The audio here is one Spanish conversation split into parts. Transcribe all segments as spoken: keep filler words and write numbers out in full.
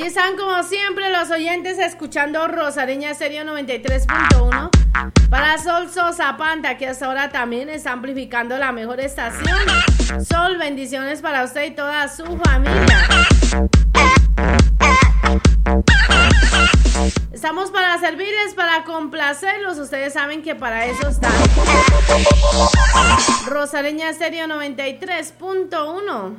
están como siempre los oyentes escuchando Rosareña Estéreo noventa y tres punto uno. Para Sol Sosa Panta, que hasta ahora también está amplificando la mejor estación. Sol, bendiciones para usted y toda su familia. Estamos para servirles, para complacerlos. Ustedes saben que para eso está Rosareña Estéreo noventa y tres punto uno.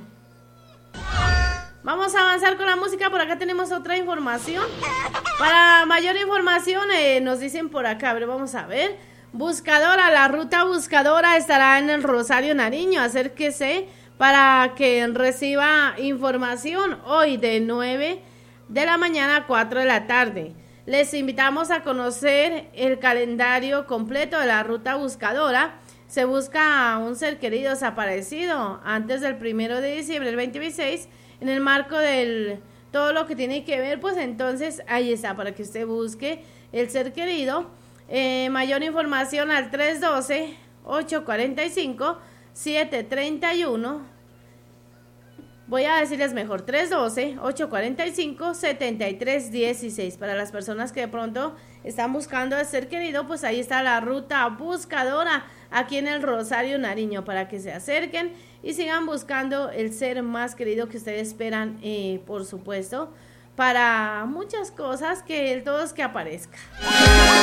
Vamos a avanzar con la música. Por acá tenemos otra información. Para mayor información eh, nos dicen por acá, a ver, vamos a ver. Buscadora, la ruta buscadora estará en el Rosario Nariño. Acérquese para que reciba información hoy de nueve de la mañana a cuatro de la tarde. Les invitamos a conocer el calendario completo de la ruta buscadora. Se busca a un ser querido desaparecido antes del primero de diciembre del veinte veintiséis. En el marco del todo lo que tiene que ver, pues entonces ahí está, para que usted busque el ser querido. Eh, mayor información al tres uno dos, ocho cuatro cinco, siete tres uno. Voy a decirles mejor, tres uno dos, ocho cuatro cinco, siete tres uno seis. Para las personas que de pronto están buscando el ser querido, pues ahí está la ruta buscadora aquí en el Rosario Nariño, para que se acerquen y sigan buscando el ser más querido que ustedes esperan, eh, por supuesto, para muchas cosas, que todos que aparezca.